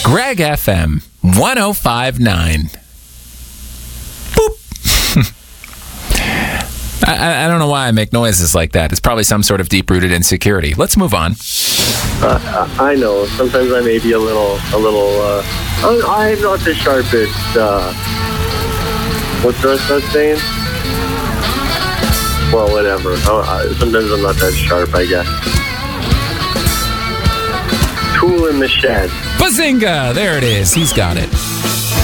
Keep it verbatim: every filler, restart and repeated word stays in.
Greg F M one oh five point nine. Boop. I, I don't know why I make noises like that. It's probably some sort of deep-rooted insecurity. Let's move on. Uh, I know. Sometimes I may be a little, a little. Uh, I'm not the sharpest. Uh, what's the rest of that saying? Well, whatever. I, sometimes I'm not that sharp, I guess. Tool in the shed. Bazinga! There it is. He's got it.